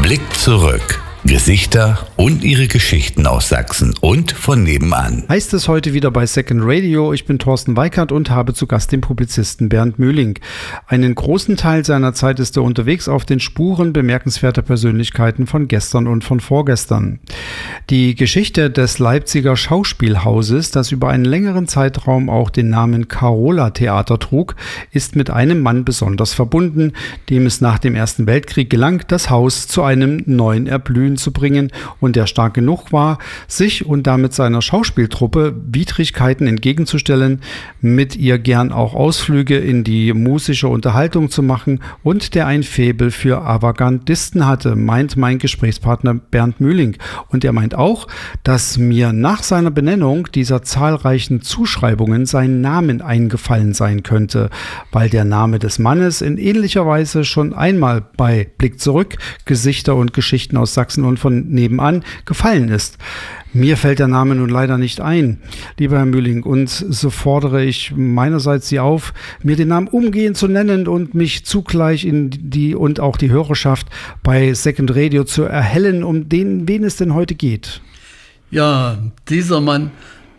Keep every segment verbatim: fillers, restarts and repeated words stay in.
Blick zurück. Gesichter und ihre Geschichten aus Sachsen und von nebenan. Heißt es heute wieder bei Second Radio. Ich bin Thorsten Weikert und habe zu Gast den Publizisten Bernd Mühling. Einen großen Teil seiner Zeit ist er unterwegs auf den Spuren bemerkenswerter Persönlichkeiten von gestern und von vorgestern. Die Geschichte des Leipziger Schauspielhauses, das über einen längeren Zeitraum auch den Namen Carola Theater trug, ist mit einem Mann besonders verbunden, dem es nach dem Ersten Weltkrieg gelang, das Haus zu einem neuen Erblühen zu bringen und der stark genug war, sich und damit seiner Schauspieltruppe Widrigkeiten entgegenzustellen, mit ihr gern auch Ausflüge in die musische Unterhaltung zu machen und der ein Faible für Avantgardisten hatte, meint mein Gesprächspartner Bernd Mühling. Und er meint auch, dass mir nach seiner Benennung dieser zahlreichen Zuschreibungen sein Namen eingefallen sein könnte, weil der Name des Mannes in ähnlicher Weise schon einmal bei Blick zurück, Gesichter und Geschichten aus Sachsen und von nebenan gefallen ist. Mir fällt der Name nun leider nicht ein, lieber Herr Mühling, und so fordere ich meinerseits Sie auf, mir den Namen umgehend zu nennen und mich zugleich in die und auch die Hörerschaft bei Second Radio zu erhellen, um den, wen es denn heute geht. Ja, dieser Mann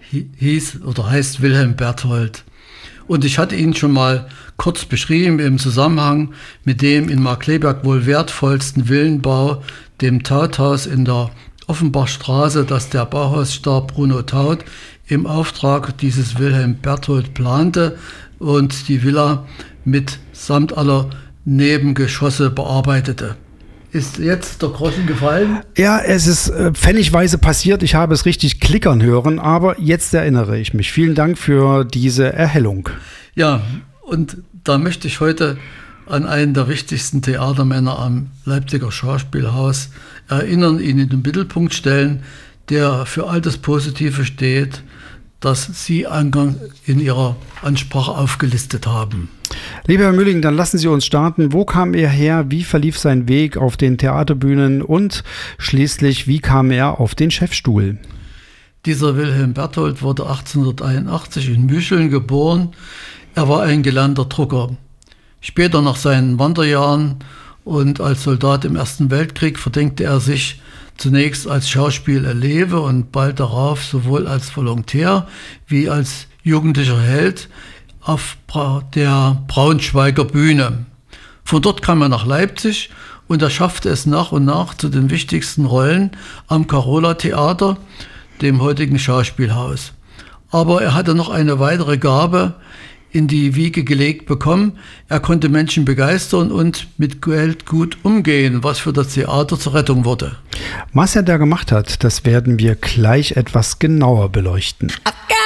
hieß oder heißt Wilhelm Berthold. Und ich hatte ihn schon mal kurz beschrieben im Zusammenhang mit dem in Markkleeberg wohl wertvollsten Villenbau, dem Tauthaus in der Offenbachstraße, das der Bauhausstar Bruno Taut im Auftrag dieses Wilhelm Berthold plante und die Villa mit samt aller Nebengeschosse bearbeitete. Ist jetzt der Groschen gefallen? Ja, es ist äh, pfennigweise passiert. Ich habe es richtig klickern hören, aber jetzt erinnere ich mich. Vielen Dank für diese Erhellung. Ja, und da möchte ich heute an einen der wichtigsten Theatermänner am Leipziger Schauspielhaus erinnern, ihn in den Mittelpunkt stellen, der für all das Positive steht, das Sie eingangs in Ihrer Ansprache aufgelistet haben. Lieber Herr Mühling, dann lassen Sie uns starten. Wo kam er her? Wie verlief sein Weg auf den Theaterbühnen? Und schließlich, wie kam er auf den Chefstuhl? Dieser Wilhelm Berthold wurde achtzehnhunderteinundachtzig in Mücheln geboren. Er war ein gelernter Drucker. Später nach seinen Wanderjahren und als Soldat im Ersten Weltkrieg verdingte er sich zunächst als Schauspieleleve und bald darauf sowohl als Volontär wie als jugendlicher Held auf der Braunschweiger Bühne. Von dort kam er nach Leipzig und er schaffte es nach und nach zu den wichtigsten Rollen am Carola Theater, dem heutigen Schauspielhaus. Aber er hatte noch eine weitere Gabe in die Wiege gelegt bekommen. Er konnte Menschen begeistern und mit Geld gut umgehen, was für das Theater zur Rettung wurde. Was er da gemacht hat, das werden wir gleich etwas genauer beleuchten. Okay.